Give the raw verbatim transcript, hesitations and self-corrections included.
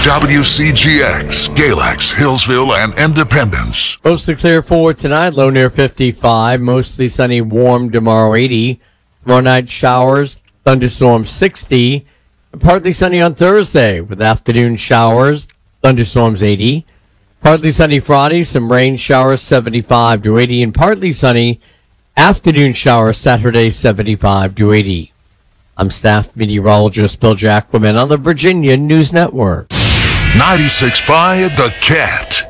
W C G X, Galax, Hillsville, and Independence. Mostly clear for tonight, low near fifty-five. Mostly sunny, warm tomorrow, eighty. Tomorrow night, showers, thunderstorms, sixty. Partly sunny on Thursday with afternoon showers, thunderstorms, eighty. Partly sunny Friday, some rain showers, seventy-five to eighty. And partly sunny afternoon showers Saturday, seventy-five to eighty. I'm staff meteorologist Bill Jacquemin on the Virginia News Network. ninety-six point five The Cat.